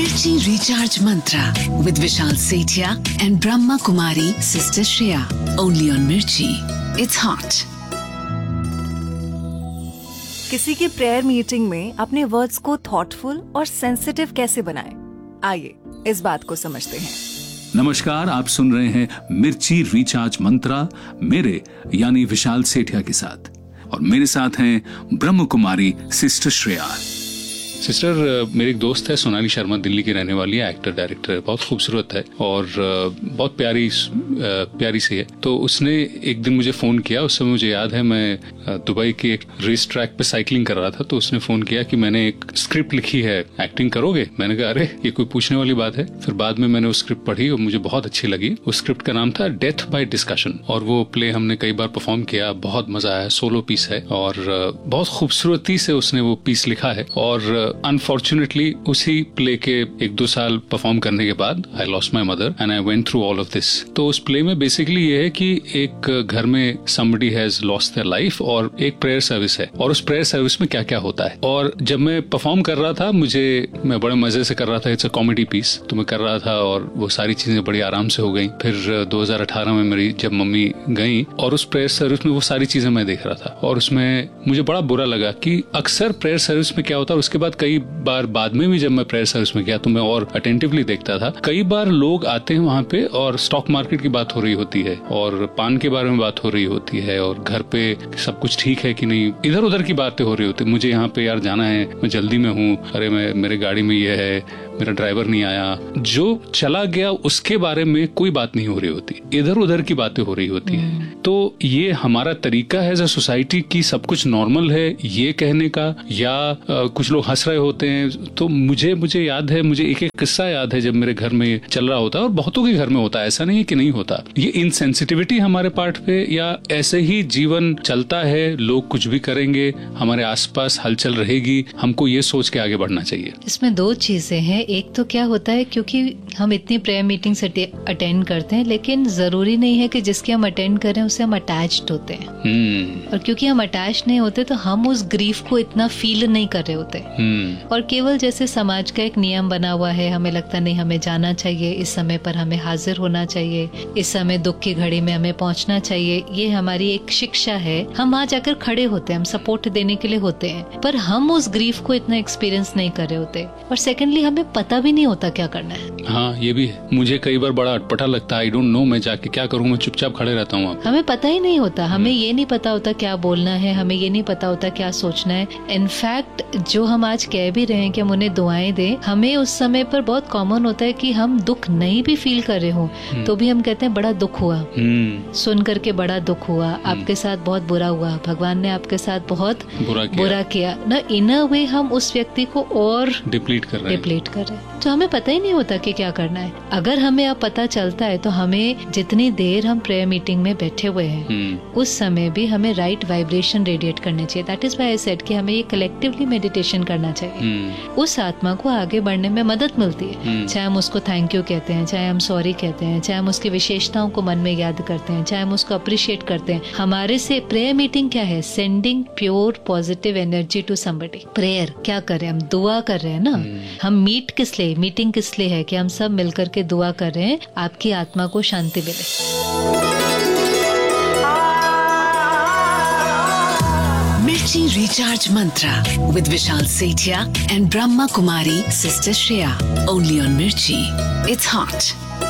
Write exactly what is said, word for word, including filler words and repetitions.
Mirchi Recharge Mantra with Vishal Sethia and Brahma Kumari Sister Shreya. Only on Mirchi. It's hot. किसी की prayer meeting में अपने words को thoughtful और sensitive कैसे बनाएं? आइए इस बात को समझते हैं। नमस्कार, आप सुन रहे हैं मिर्ची रिचार्ज मंत्रा मेरे यानी विशाल सेठिया के साथ, और मेरे साथ हैं ब्रह्म कुमारी सिस्टर श्रेया। सिस्टर, मेरी एक दोस्त है सोनाली शर्मा, दिल्ली की रहने वाली है, एक्टर डायरेक्टर है, बहुत खूबसूरत है और बहुत प्यारी प्यारी सी है। तो उसने एक दिन मुझे फोन किया, उस समय मुझे याद है मैं दुबई के एक रेस ट्रैक पे साइकिलिंग कर रहा था। तो उसने फोन किया कि मैंने एक स्क्रिप्ट लिखी है, एक्टिंग करोगे? मैंने कहा अरे ये कोई पूछने वाली बात है। फिर बाद में मैंने वो स्क्रिप्ट पढ़ी और मुझे बहुत अच्छी लगी। उस स्क्रिप्ट का नाम था डेथ बाय डिस्कशन, और वो प्ले हमने कई बार परफॉर्म किया, बहुत मजा आया। सोलो पीस है और बहुत खूबसूरती से उसने वो पीस लिखा है। और अनफॉर्चुनेटली उसी प्ले के एक दो साल परफॉर्म करने के बाद I lost my mother and I went through all of this. तो उस प्ले में बेसिकली ये है कि एक घर में somebody has lost their life और एक प्रेयर सर्विस है, और उस प्रेयर सर्विस में क्या क्या होता है। और जब मैं परफॉर्म कर रहा था, मुझे मैं बड़े मजे से कर रहा था, इट्स अ कॉमेडी पीस, तो मैं कर रहा था और वो सारी चीजें बड़ी आराम से हो गई। फिर दो हज़ार अठारह में मेरी जब मम्मी गई और उस प्रेयर सर्विस में वो सारी चीजें मैं देख रहा था, और उसमें मुझे बड़ा बुरा लगा कि अक्सर प्रेयर सर्विस में क्या होता है। उसके बाद कई बार बाद में भी जब मैं प्रेयर सर्विस में गया तो मैं और अटेंटिवली देखता था। कई बार लोग आते हैं वहां पे और स्टॉक मार्केट की बात हो रही होती है और पान के बारे में बात हो रही होती है और घर पे सब कुछ ठीक है कि नहीं, इधर उधर की बातें हो रही होती है। मुझे यहाँ पे यार जाना है, मैं जल्दी में हूँ, अरे मैं मेरे गाड़ी में ये है, मेरा ड्राइवर नहीं आया। जो चला गया उसके बारे में कोई बात नहीं हो रही होती, इधर उधर की बातें हो रही होती है। तो ये हमारा तरीका है एज अ सोसाइटी की सब कुछ नॉर्मल है ये कहने का, या आ, कुछ लोग हंस रहे होते हैं। तो मुझे मुझे याद है, मुझे एक एक किस्सा याद है जब मेरे घर में चल रहा होता है, और बहुतों के घर में होता है, ऐसा नहीं है कि नहीं होता। ये इनसेंसिटिविटी हमारे पार्ट पे, या ऐसे ही जीवन चलता है, लोग कुछ भी करेंगे, हमारे आसपास हलचल रहेगी, हमको ये सोच के आगे बढ़ना चाहिए। इसमें दो चीजें हैं। एक तो क्या होता है, क्योंकि हम इतनी प्रेयर मीटिंग्स अटेंड करते हैं, लेकिन जरूरी नहीं है कि जिसके हम अटेंड करें उससे हम अटैच्ड होते हैं। hmm. और क्योंकि हम अटैच नहीं होते तो हम उस ग्रीफ को इतना फील नहीं कर रहे होते। hmm. और केवल जैसे समाज का एक नियम बना हुआ है, हमें लगता नहीं हमें जाना चाहिए, इस समय पर हमें हाजिर होना चाहिए, इस समय दुख की घड़ी में हमें पहुंचना चाहिए, ये हमारी एक शिक्षा है। हम वहाँ जाकर खड़े होते हैं, हम सपोर्ट देने के लिए होते हैं, पर हम उस ग्रीफ को इतना एक्सपीरियंस नहीं कर रहे होते। और सेकेंडली हमें पता भी नहीं होता क्या करना है। हाँ, ये भी है। मुझे कई बार बड़ा अटपटा लगता है, आई डोंट नो मैं जाके क्या करूँ, मैं चुपचाप खड़े रहता हूँ। हमें पता ही नहीं होता, हमें ये नहीं पता होता क्या बोलना है, हमें ये नहीं पता होता क्या सोचना है। इनफैक्ट जो हम आज कह भी रहे हैं कि हम उन्हें दुआएं दें, हमें उस समय पर बहुत कॉमन होता है कि हम दुख नहीं भी फील कर रहे हो तो भी हम कहते हैं बड़ा दुख हुआ, सुन करके बड़ा दुख हुआ, आपके साथ बहुत बुरा हुआ, भगवान ने आपके साथ बहुत बुरा किया, बुरा किया ना। इन अ वे हम उस व्यक्ति को और डिप्लीट कर रहे हैं डिप्लीट कर रहे हैं तो हमें पता ही नहीं होता कि क्या करना है। अगर हमें अब पता चलता है तो हमें जितनी देर हम प्रेयर मीटिंग में बैठे हुए हैं उस समय भी हमें राइट वाइब्रेशन रेडिएट करने चाहिए। That is why I said कि हमें ये कलेक्टिवली मेडिटेशन करना चाहिए। उस आत्मा को आगे बढ़ने में मदद मिलती है, चाहे हम उसको थैंक यू कहते हैं, चाहे हम सॉरी कहते हैं, चाहे हम उसकी विशेषताओं को मन में याद करते हैं, चाहे हम उसको अप्रिशिएट करते हैं। हमारे से प्रेयर मीटिंग क्या है? Sending pure positive energy to somebody. Prayer क्या कर रहे हैं? हम दुआ कर रहे हैं ना। हम मीट किस लिए, मीटिंग किस लिए है? कि हम सब मिलकर के दुआ कर रहे हैं आपकी आत्मा को शांति मिले। Mirchi Recharge Mantra with Vishal Sethia and Brahma Kumari Sister Shreya. Only on Mirchi. It's hot.